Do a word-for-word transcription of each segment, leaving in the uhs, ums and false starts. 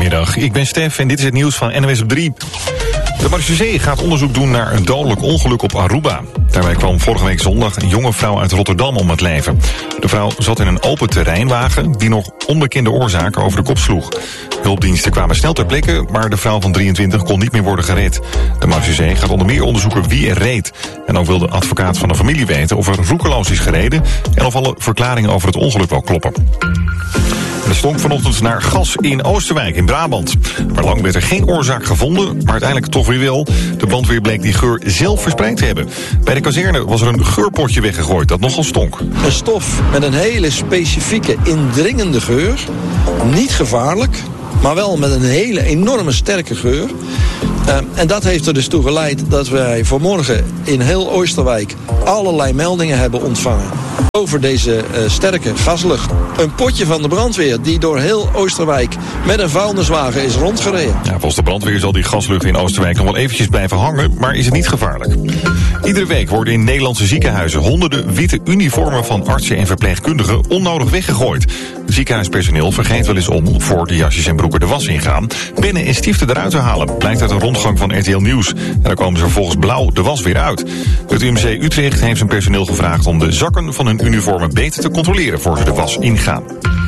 Goedemiddag, ik ben Stef en dit is het nieuws van N O S op drie. De marechaussee gaat onderzoek doen naar een dodelijk ongeluk op Aruba. Daarbij kwam vorige week zondag een jonge vrouw uit Rotterdam om het leven. De vrouw zat in een open terreinwagen die nog onbekende oorzaak over de kop sloeg. Hulpdiensten kwamen snel ter plekke, maar de vrouw van drieëntwintig kon niet meer worden gered. De marechaussee gaat onder meer onderzoeken wie er reed. En ook wil de advocaat van de familie weten of er roekeloos is gereden en of alle verklaringen over het ongeluk wel kloppen. Het stonk vanochtend naar gas in Oosterwijk in Brabant. Maar lang werd er geen oorzaak gevonden, maar uiteindelijk toch weer wel. De brandweer bleek die geur zelf verspreid te hebben. Bij de kazerne was er een geurpotje weggegooid dat nogal stonk. Een stof met een hele specifieke, indringende geur. Niet gevaarlijk, maar wel met een hele enorme sterke geur. Uh, en dat heeft er dus toe geleid dat wij vanmorgen in heel Oosterwijk allerlei meldingen hebben ontvangen over deze uh, sterke gaslucht. Een potje van de brandweer die door heel Oosterwijk met een vuilniswagen is rondgereden. Ja, volgens de brandweer zal die gaslucht in Oosterwijk nog wel eventjes blijven hangen, maar is het niet gevaarlijk. Iedere week worden in Nederlandse ziekenhuizen honderden witte uniformen van artsen en verpleegkundigen onnodig weggegooid. Ziekenhuispersoneel vergeet wel eens om, voor de jasjes en broeken de was ingaan, pennen en stiften eruit te halen, blijkt uit een rondgang van R T L Nieuws. En dan komen ze vervolgens blauw de was weer uit. Het U M C Utrecht heeft zijn personeel gevraagd om de zakken van hun uniformen beter te controleren voor ze de was ingaan.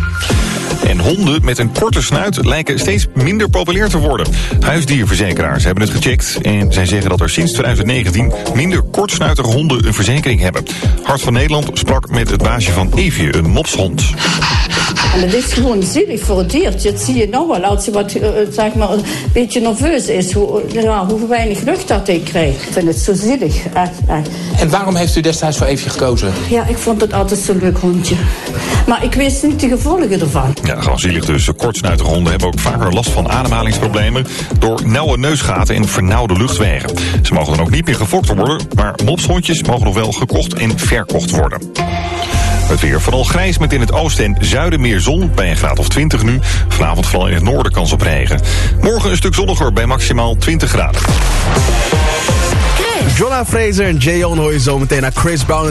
En honden met een korte snuit lijken steeds minder populair te worden. Huisdierverzekeraars hebben het gecheckt en zij zeggen dat er sinds twintig negentien minder kortsnuitige honden een verzekering hebben. Hart van Nederland sprak met het baasje van Evie, een mopshond. En het is gewoon zielig voor het diertje. Dat zie je nou wel. Als je wat, uh, zeg maar, een beetje nerveus is, hoe, ja, hoe weinig lucht dat hij krijgt. Ik vind het zo zielig. Echt, echt. En waarom heeft u destijds voor Evie gekozen? Ja, ik vond het altijd zo'n leuk hondje. Maar ik wist niet de gevolgen ervan. Ja, gewoon zielig dus. Kortsnuitige honden hebben ook vaker last van ademhalingsproblemen door nauwe neusgaten en vernauwde luchtwegen. Ze mogen dan ook niet meer gefokt worden, maar mopshondjes mogen nog wel gekocht en verkocht worden. Het weer vooral grijs met in het oosten en zuiden meer zon bij een graad of twintig nu. Vanavond vooral in het noorden kans op regen. Morgen een stuk zonniger bij maximaal twintig graden. Jonah Fraser en Jay-On hoor je zo meteen naar Chris Brown.